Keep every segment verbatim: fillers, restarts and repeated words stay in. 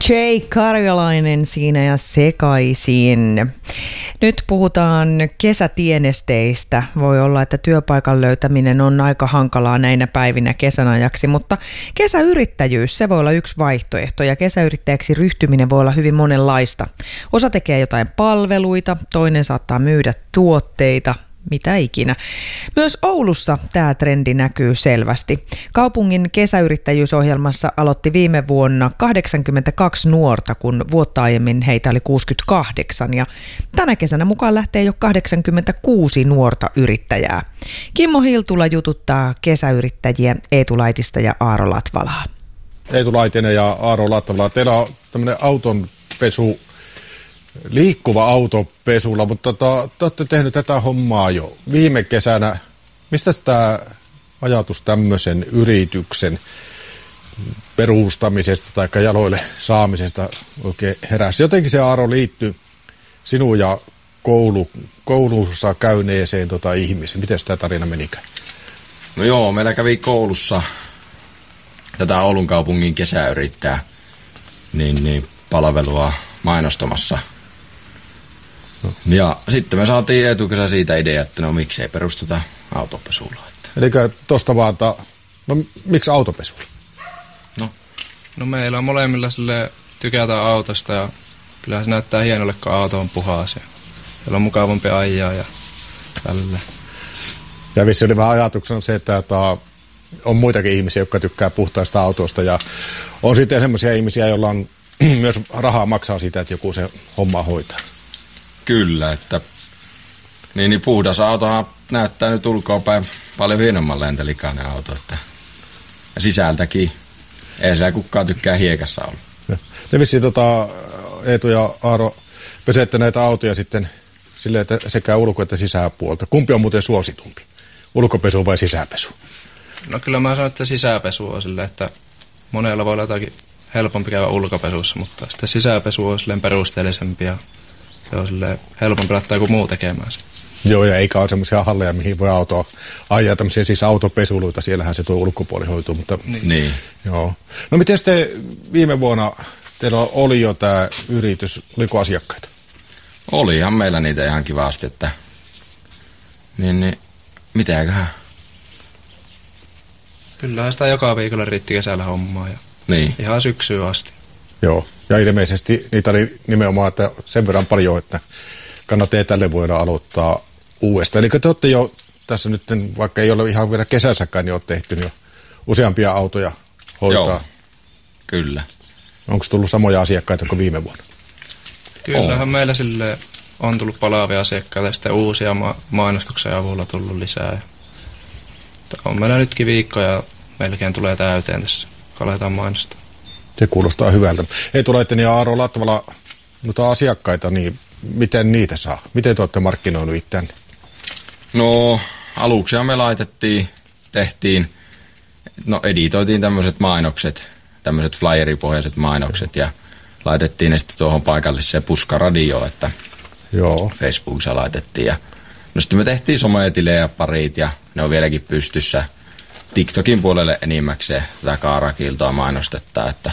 Jay Karjalainen siinä ja sekaisin. Nyt puhutaan kesätienesteistä. Voi olla, että työpaikan löytäminen on aika hankalaa näinä päivinä kesän ajaksi, mutta kesäyrittäjyys, se voi olla yksi vaihtoehto ja kesäyrittäjäksi ryhtyminen voi olla hyvin monenlaista. Osa tekee jotain palveluita, toinen saattaa myydä tuotteita, mitä ikinä. Myös Oulussa tämä trendi näkyy selvästi. Kaupungin kesäyrittäjyysohjelmassa aloitti viime vuonna kahdeksankymmentäkaksi nuorta, kun vuotta aiemmin heitä oli kuusikymmentäkahdeksan. Ja tänä kesänä mukaan lähtee jo kahdeksankymmentäkuusi nuorta yrittäjää. Kimmo Hiltula jututtaa kesäyrittäjiä Eetu Laitista ja Aaro Latvalaa. Eetu Laitinen ja Aaro Latvala, teillä on tämmöinen autonpesu, liikkuva autopesulla, mutta tota, te olette tehnyt tätä hommaa jo viime kesänä. Mistä tämä ajatus tämmöisen yrityksen perustamisesta tai jaloille saamisesta oikein heräsi? Jotenkin se, Aaro, liittyy sinun ja koulu, koulussa käyneeseen tota ihmiseen. Miten tämä tarina menikään? No joo, meillä kävi koulussa tätä Oulun kaupungin kesäyrittäjää niin, niin palvelua mainostamassa. No. Ja sitten me saatiin etukesä siitä idea, että no miksei perusteta autopesulla. Eli tuosta vaan, että no miksi autopesulla? No. no meillä on molemmilla sille tykätään autosta ja kyllä se näyttää hienolle, kun auto on puhas ja siellä on mukavampi ajaa ja tälleen. Ja vissi oli vähän ajatuksena se, että on muitakin ihmisiä, jotka tykkää puhtaista autosta ja on sitten semmoisia ihmisiä, joilla on myös rahaa maksaa siitä, että joku se homma hoitaa. Kyllä, että niin, niin puhdas autohan näyttää nyt ulkoapäin paljon hienommalle entä likainen auto, että ja sisältäkin ei siellä kukaan tykkää hiekassa olla. Te vissiin tota, Eetu ja Aaro pesette näitä autoja sitten silleen, että sekä ulko- että sisäpuolta. Kumpi on muuten suositumpi? Ulkopesu vai sisäpesu? No kyllä mä sanon, että sisäpesu on silleen, että monella voi olla jotakin helpompi käydä ulkopesussa, mutta sitten sisäpesu on silleen perusteellisempi ja se on silleen helpompi laittaa kuin muu tekemään se. Joo, ja eikä ole semmoisia halleja, mihin voi autoa ajaa, tämmöisiä siis autopesuluita, siellähän se tuo ulkopuoli hoituu, mutta niin. Joo. No miten sitten viime vuonna teillä oli jo tämä yritys, oliko asiakkaita? Olihan meillä niitä ihan kivasti, että niin, niin mitäköhän? Kyllähän sitä joka viikolla riitti kesällä hommaa ja niin. Ihan syksyyn asti. Joo, ja ilmeisesti niitä oli nimenomaan että sen verran paljon, että kannattaa tälle vuodelle aloittaa uudestaan. Eli te olette jo tässä nyt, vaikka ei ole ihan vielä kesässäkään, niin olette tehty jo useampia autoja hoitaa. Joo, kyllä. Onko tullut samoja asiakkaita kuin viime vuonna? Kyllähän on. Meillä sille on tullut palaavia asiakkaita ja sitten uusia ma- mainostuksen avulla tullut lisää. On meillä nytkin viikko ja melkein tulee täyteen tässä, kun aletaan mainostaa. Se kuulostaa hyvältä. Eetu Laitinen ja Aaro Latvala, noita asiakkaita, niin miten niitä saa? Miten te olette markkinoinut itseänne? No aluksi me laitettiin, tehtiin, no editoitiin tämmöiset mainokset, tämmöiset flyeripohjaiset mainokset ja laitettiin ne sitten tuohon paikalliseen puskaradioon, että joo. Facebookissa laitettiin. Ja no sitten me tehtiin sometilejä parit ja ne on vieläkin pystyssä. TikTokin puolelle enimmäkseen tätä Kaarakiltoa mainostetta, että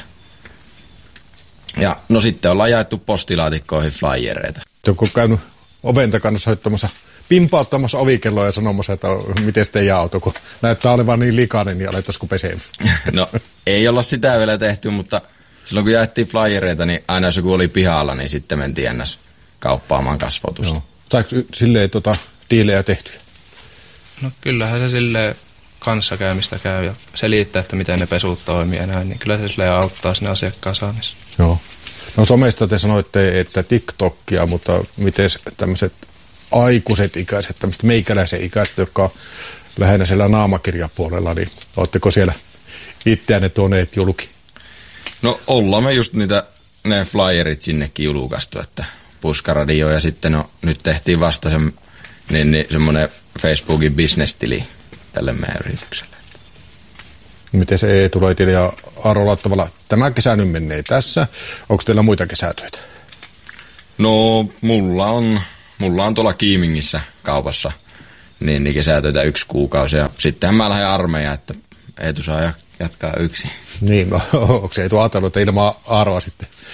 ja no sitten ollaan jaettu postilaatikkoihin flyereita. Joku on käynyt oven takana soittamassa, pimpauttamassa ovikelloa ja sanomassa, että miten teidän auto, kun näyttää olevan niin likainen, niin alettaisiko pesemään? No ei olla sitä vielä tehty, mutta silloin kun jaettiin flyereita, niin aina jos joku oli pihalla, niin sitten mentiin ennäs kauppaamaan kasvotusta. No. Saiko silleen tota, diilejä tehtyä? No kyllähän se silleen kanssakäymistä käy ja selittää, että miten ne pesut toimii ja näin, niin kyllä se silleen auttaa sinne asiakkaan saannissa. Joo. No somesta te sanoitte, että TikTokia, mutta miten tämmöiset aikuiset ikäiset, tämmöiset meikäläisen ikäiset, jotka on lähinnä siellä naamakirjapuolella, niin ootteko siellä itseänne tuoneet julki? No ollaan me just niitä, ne flyerit sinnekin julkaistu, että puskaradio ja sitten no nyt tehtiin vasta se, niin, niin, semmoinen Facebookin business-tili tälle meidän yritykselle. Miten se Eetu Laitinen ja Aaro Latvala, tämä kesä nyt menee tässä. Onko teillä muita kesätöitä? No mulla on, mulla on tuolla Kiimingissä kaupassa niin, niin kesätöitä yksi kuukausi ja sittenhän mä lähden armeijaan, että Eetu saa jatkaa yksin. Niin, onko se Eetu ajatellut, että ilman Aaroa sitten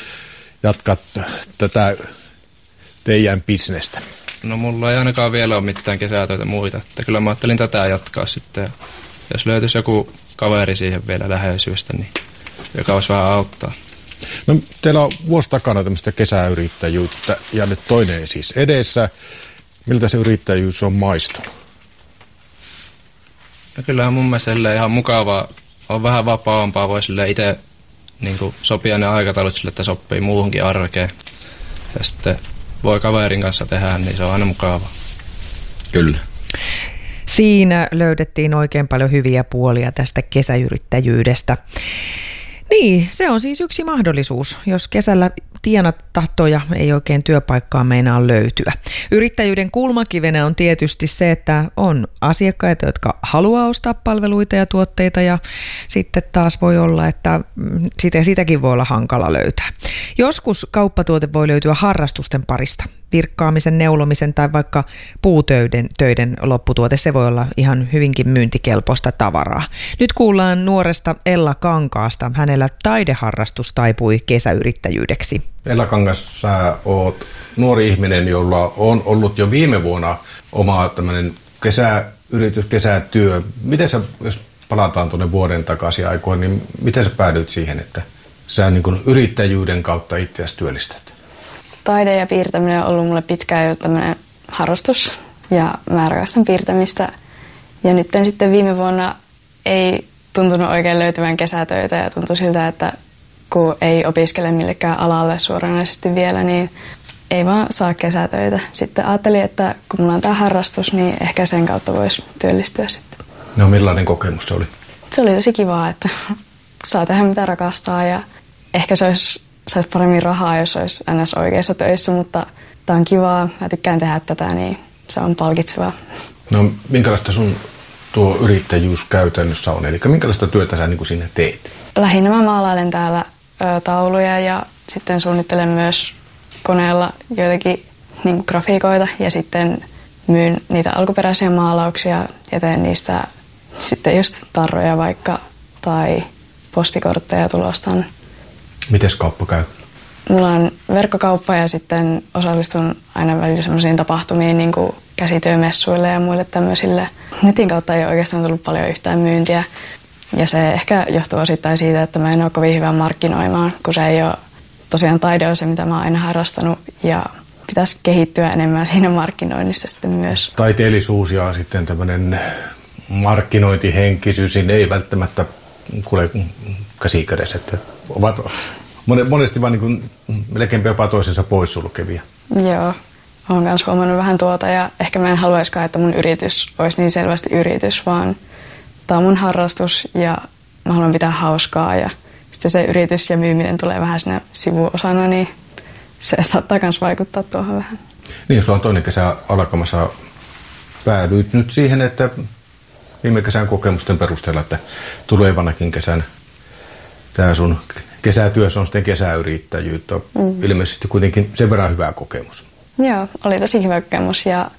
jatkat tätä teidän bisnestä? No mulla ei ainakaan vielä ole mitään kesätöitä muita, että kyllä mä ajattelin tätä jatkaa sitten. Jos löytyisi joku kaveri siihen vielä läheisyystä, niin joka olisi vähän auttaa. No teillä on vuosi takana tämmöistä kesäyrittäjyyttä ja nyt toinen siis edessä. Miltä se yrittäjyys on maistunut? No kyllähän mun mielestä ihan mukavaa, on vähän vapaampaa, voi itse niin sopia ne aikataulut sille, että sopii muuhunkin arkeen. Ja sitten voi kaverin kanssa tehdä, niin se on aina mukavaa. Kyllä. Siinä löydettiin oikein paljon hyviä puolia tästä kesäyrittäjyydestä. Niin, se on siis yksi mahdollisuus, jos kesällä tienat tahtoja ei oikein työpaikkaa meinaa löytyä. Yrittäjyyden kulmakivenä on tietysti se, että on asiakkaita, jotka haluaa ostaa palveluita ja tuotteita ja sitten taas voi olla, että sitä, sitäkin voi olla hankala löytää. Joskus kauppatuote voi löytyä harrastusten parista. Virkkaamisen, neulomisen tai vaikka puutöiden töiden lopputuote, se voi olla ihan hyvinkin myyntikelpoista tavaraa. Nyt kuullaan nuoresta Ella Kankaasta. Hänellä taideharrastus taipui kesäyrittäjyydeksi. Ella Kangas, sä oot nuori ihminen, jolla on ollut jo viime vuonna oma tämmöinen kesäyritys, kesätyö. Miten sä, jos palataan tuonne vuoden takaisin aikoihin, niin miten sä päädyit siihen, että sä niin kuin yrittäjyyden kautta itseäsi työllistät? Taide ja piirtäminen on ollut mulle pitkään jo tämmöinen harrastus ja mä rakastan piirtämistä. Ja nyt sitten viime vuonna ei tuntunut oikein löytyvän kesätöitä ja tuntui siltä, että kun ei opiskele millekään alalle suoranaisesti vielä, niin ei vaan saa kesätöitä. Sitten ajattelin, että kun mulla on tämä harrastus, niin ehkä sen kautta voisi työllistyä sitten. No millainen kokemus se oli? Se oli tosi kivaa, että saa tehdä mitä rakastaa ja ehkä se olisi, saisi paremmin rahaa, jos olisi ns. Oikeissa töissä, mutta tämä on kivaa. Mä tykkään tehdä tätä, niin se on palkitsevaa. No minkälaista sun tuo yrittäjyys käytännössä on? Eli minkälaista työtä sä niin kuin sinne teet? Lähinnä mä maalailen täällä ö, tauluja ja sitten suunnittelen myös koneella joitakin niin kuin grafiikoita ja sitten myyn niitä alkuperäisiä maalauksia ja teen niistä sitten just tarroja vaikka tai postikortteja tulostan. Mites kauppa käy? Mulla on verkkokauppa ja sitten osallistun aina välillä semmoisiin tapahtumiin niin kuin käsityömessuille ja muille tämmöisille. Netin kautta ei ole oikeastaan tullut paljon yhtään myyntiä ja se ehkä johtuu osittain siitä, että mä en ole kovin hyvä markkinoimaan, kun se ei ole tosiaan taide on se, mitä mä oon aina harrastanut ja pitäisi kehittyä enemmän siinä markkinoinnissa sitten myös. Taiteellisuus ja sitten tämmöinen markkinointihenkisyys, niin ei välttämättä kuule käsikädessä, että ovat monesti vaan niin kuin melkein jopa toisensa poissulkevia. Joo, olen myös huomannut vähän tuota ja ehkä mä en haluaisikaan, että mun yritys olisi niin selvästi yritys, vaan tämä on mun harrastus ja mä haluan pitää hauskaa ja sitten se yritys ja myyminen tulee vähän siinä sivuosana, niin se saattaa myös vaikuttaa tuohon vähän. Niin, sulla on toinen kesä alkamassa. Päädyit nyt siihen, että viime kesän kokemusten perusteella, että tulevanakin kesän tämä sun kesätyössä on sitten kesäyrittäjyyttä. Mm. Ilmeisesti kuitenkin sen verran hyvä kokemus. Joo, oli tosi hyvä kokemus ja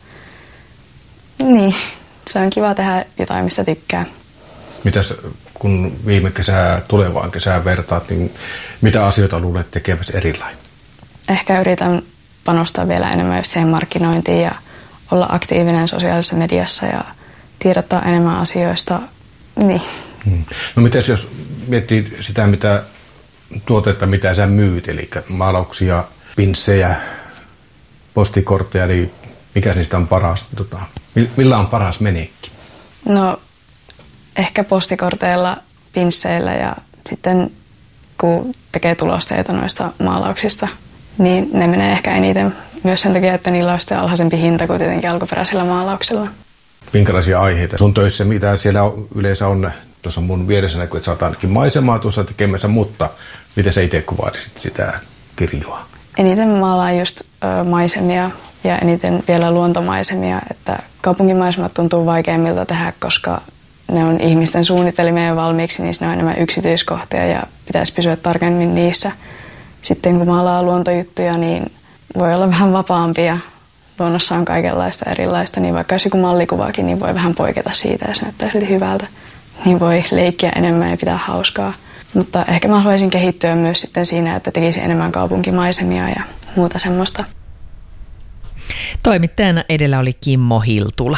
niin, se on kiva tehdä jotain, mistä tykkää. Mitäs kun viime kesää tulevaan kesään vertaat, niin mitä asioita luulet tekeväsi erilainen? Ehkä yritän panostaa vielä enemmän siihen markkinointiin ja olla aktiivinen sosiaalisessa mediassa ja tiedottaa enemmän asioista. Niin. Hmm. No mites jos miettii sitä, mitä tuotetta, mitä sä myyt, eli maalauksia, pinssejä, postikortteja, niin mikä niistä on paras? Tota, millä on paras menekki? No ehkä postikorteilla, pinsseillä ja sitten kun tekee tulosteita noista maalauksista, niin ne menee ehkä eniten myös sen takia, että niillä on sitten alhaisempi hinta kuin tietenkin alkuperäisillä maalauksilla. Minkälaisia aiheita sun töissä, mitä siellä yleensä on? Tuossa mun vieressä näkyy, että sä oot ainakin maisemaa tuossa tekemässä, mutta miten sä itse kuvailisit sitä kirjoa? Eniten maalaan just ö, maisemia ja eniten vielä luontomaisemia, että kaupunkimaisemat tuntuu vaikeimmilta tehdä, koska ne on ihmisten suunnittelemia jo valmiiksi, niin ne on enemmän yksityiskohtia ja pitäisi pysyä tarkemmin niissä. Sitten kun maalaa luontojuttuja, niin voi olla vähän vapaampia. Luonnossa on kaikenlaista erilaista, niin vaikka jos joku mallikuvaakin, niin voi vähän poiketa siitä ja se näyttää silti hyvältä. Niin voi leikkiä enemmän ja pitää hauskaa. Mutta ehkä mä haluaisin kehittyä myös sitten siinä, että tekisin enemmän kaupunkimaisemia ja muuta semmoista. Toimittajana edellä oli Kimmo Hiltula.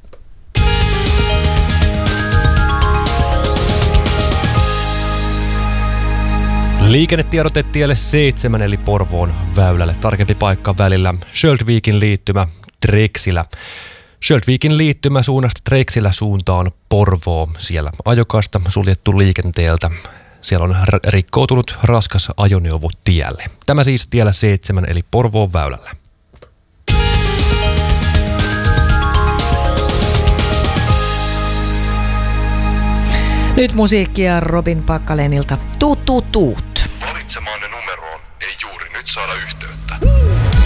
Liikennetiedote tielle seitsemän eli Porvoon väylälle. Tarkempi paikka välillä Sjöldvikin liittymä Trexilä. Sjöldvikin liittymä suunnasta Trexilä suuntaan Porvoo. Siellä ajokasta suljettu liikenteeltä. Siellä on rikkoutunut raskas ajoneuvo tielle. Tämä siis tiellä seitsemän eli Porvoon väylällä. Nyt musiikkia Robin Packalenilta. Tuut, tuut, tuut. Valitsemaanne numeroon ei juuri nyt saada yhteyttä.